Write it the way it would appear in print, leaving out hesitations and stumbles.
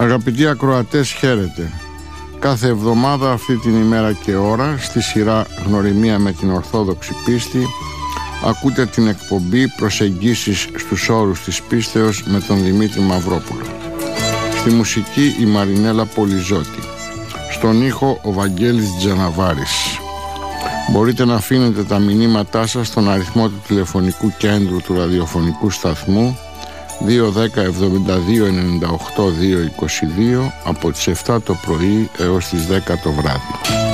Αγαπητοί ακροατές, χαίρετε. Κάθε εβδομάδα αυτή την ημέρα και ώρα, στη σειρά Γνωριμία με την Ορθόδοξη Πίστη, ακούτε την εκπομπή Προσεγγίσεις στους όρους της πίστεως με τον Δημήτρη Μαυρόπουλο. Στη μουσική η Μαρινέλα Πολυζώτη. Στον ήχο ο Βαγγέλης Τζαναβάρης. Μπορείτε να αφήνετε τα μηνύματά σας στον αριθμό του τηλεφωνικού κέντρου του ραδιοφωνικού σταθμού 210 72 98 222 από τις 7 το πρωί έως τις 10 το βράδυ.